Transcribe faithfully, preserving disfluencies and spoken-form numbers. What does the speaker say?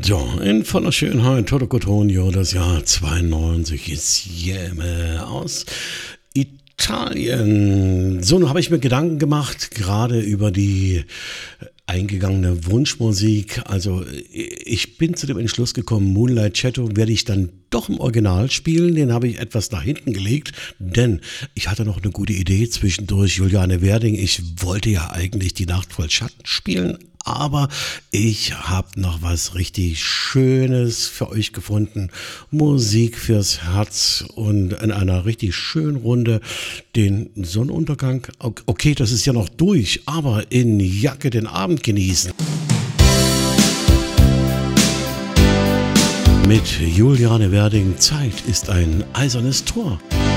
Ja, in voller Schönheit, Toto Cutugno, das Jahr zweiundneunzig, ist Jäme aus Italien. So, nun habe ich mir Gedanken gemacht, gerade über die eingegangene Wunschmusik. Also ich bin zu dem Entschluss gekommen, Moonlight Shadow werde ich dann doch im Original spielen. Den habe ich etwas nach hinten gelegt, denn ich hatte noch eine gute Idee zwischendurch. Juliane Werding, ich wollte ja eigentlich die Nacht voll Schatten spielen, aber ich habe noch was richtig Schönes für euch gefunden. Musik fürs Herz und in einer richtig schönen Runde den Sonnenuntergang. Okay, das ist ja noch durch, aber in Jacke den Abend genießen. Mit Juliane Werding, Zeit ist ein eisernes Tor.